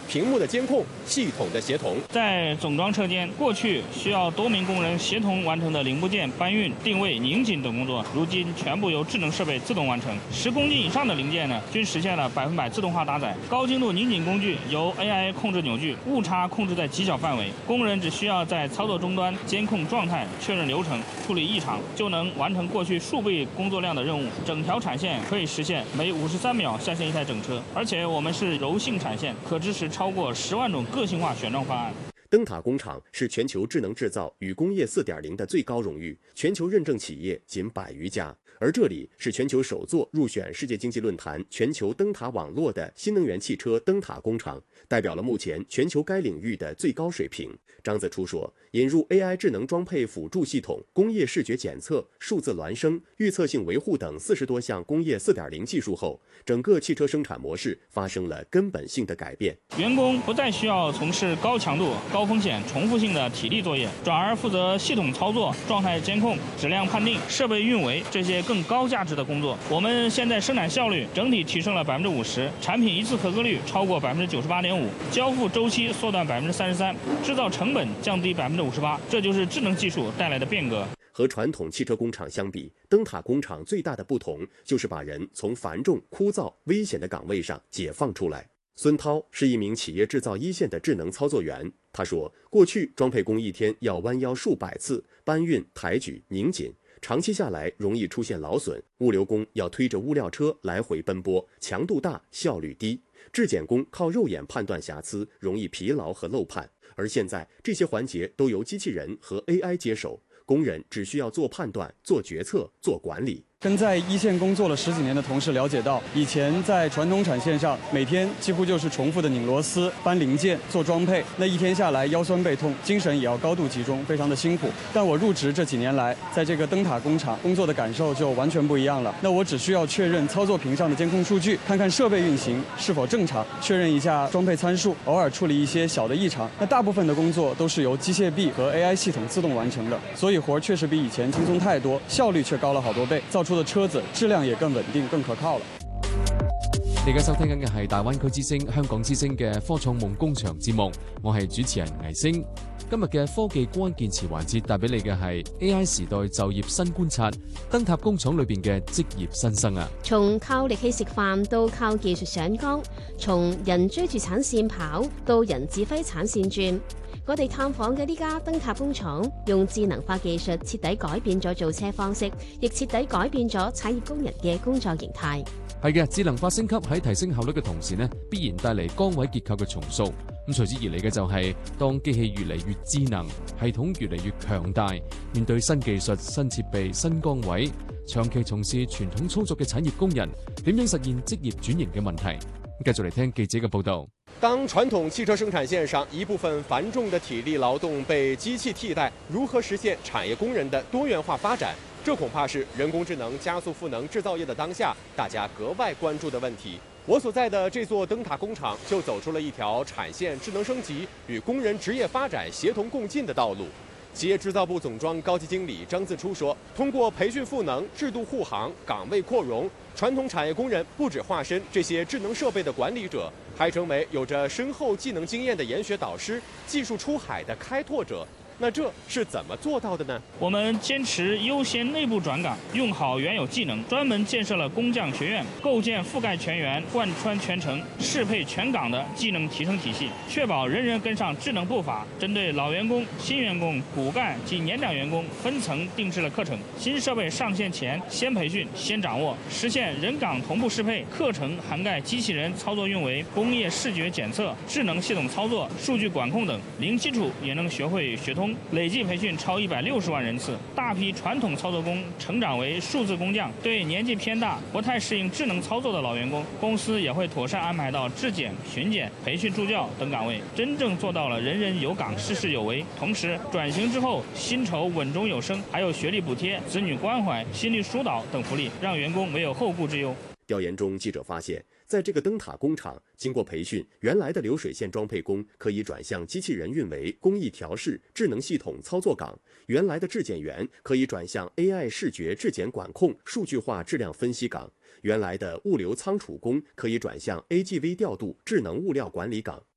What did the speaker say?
屏幕的监控、系统的协同。 在总装车间，过去需要多名工人协同完成的零部件搬运、定位、拧紧等工作，如今全部由智能设备自动完成。10公斤以上的零件呢，均实现了100%自动化搭载。高精度拧紧工具由 AI 控制扭矩，误差控制在极小范围，工人只需要在操作终端监控状态、确认流程、处理异常，就能完成过去数倍工作量的任务。整条产线可以实现每53秒下线一台整车，而且我们是柔性产线，可支持超过10万种个性化选装方案。 灯塔工厂是全球智能制造与工业4.0的最高荣誉，全球认证企业仅100余家。而这里是全球首座入选世界经济论坛全球灯塔网络的新能源汽车灯塔工厂，代表了目前全球该领域的最高水平。张子初说，引入 AI 智能装配辅助系统、工业视觉检测、数字孪生、预测性维护等40多项工业4.0技术后，整个汽车生产模式发生了根本性的改变。 员工不再需要从事高强度、高风险、重复性的体力作业，转而负责系统操作、状态监控、质量判定、设备运维这些更高价值的工作。我们现在生产效率整体提升了50%，产品一次合格率超过98.5%，交付周期缩短33%，制造成本降低58%，这就是智能技术带来的变革。 和传统汽车工厂相比，灯塔工厂最大的不同就是把人从繁重、枯燥、危险的岗位上解放出来。孙涛是一名企业制造一线的智能操作员，他说，过去装配工一天要弯腰数百次，搬运、抬举、拧紧，长期下来容易出现劳损，物流工要推着物料车来回奔波，强度大，效率低，质检工靠肉眼判断瑕疵，容易疲劳和漏判。而现在这些环节都由机器人和 AI 接手，工人只需要做判断、做决策、做管理。 跟在一线工作了10几年的同事了解到，以前在传统产线上，每天几乎就是重复的拧螺丝、搬零件、做装配，那一天下来腰酸背痛，精神也要高度集中，非常的辛苦。但我入职这几年来，在这个灯塔工厂工作的感受就完全不一样了。那我只需要确认操作屏上的监控数据，看看设备运行是否正常，确认一下装配参数，偶尔处理一些小的异常。那大部分的工作都是由机械臂和 AI 系统自动完成的，所以活确实比以前轻鬆太多，效率卻高了好多倍，造出的車子質量也更穩定、更可靠了。 你而家收聽緊嘅係大灣區之聲、香港之聲嘅科創夢工場節目，我係主持人倪星。今日嘅科技關鍵詞環節帶俾你嘅係 AI 時代就業新觀察，燈塔工廠裏邊嘅職業新生啊！ 從靠力氣食飯到靠技術上崗，從人追住產線跑到人指揮產線轉。我哋探訪嘅呢家燈塔工廠，用智能化技術徹底改變咗造車方式，亦徹底改變咗產業工人嘅工作形態。 係嘅，智能化升級喺提升效率嘅同時呢，必然帶嚟崗位結構嘅重塑。咁隨之而嚟嘅就係，當機器越嚟越智能，系統越嚟越強大，面對新技術、新設備、新崗位，長期從事傳統操作嘅產業工人，點樣實現職業轉型嘅問題？繼續嚟聽記者嘅報導。 當傳統汽車生產線上一部分繁重的體力勞動被機器替代，如何實現產業工人的多元化發展？這恐怕是人工智能加速賦能製造業的當下，大家格外關注的問題。我所在的這座燈塔工廠就走出了一條產線智能升級與工人職業發展協同共進的道路。企業製造部總裝高級經理張自初說，通過培訓賦能、制度護航、崗位擴容，傳統產業工人不只化身這些智能設備的管理者，還成為有着深厚技能經驗的研學導師、技術出海的開拓者。那這是怎麼做到的呢？ 我們堅持優先內部轉崗，用好原有技能，專門建設了工匠學院，構建覆蓋全員、貫穿全程、適配全崗的技能提升體系，確保人人跟上智能步伐。針對老員工、新員工、骨幹及年長員工分層定制了課程，新設備上線前先培訓、先掌握，實現人崗同步適配。課程涵蓋機器人操作運維、工業視覺檢測、智能系統操作、數據管控等，零基礎也能學會學通。累計培訓超160萬人次，大批傳統操作工成長為數字工匠。對年紀偏大、不太適應智能操作的老員工，公司也會妥善安排到質檢、巡檢、培訓助教等崗位，真正做到了人人有崗、事事有為。同時，轉型之後，薪酬穩中有升，還有學歷補貼、子女關懷、心理疏導等福利，讓員工沒有後顧之憂。 調研中，記者發現，在這個燈塔工廠，經過培訓，原來的流水線裝配工可以轉向機器人運維、工藝調試、智能系統操作崗；原來的質檢員可以轉向 AI 視覺質檢管控、數據化質量分析崗；原來的物流倉儲工可以轉向 AGV 調度、智能物料管理崗。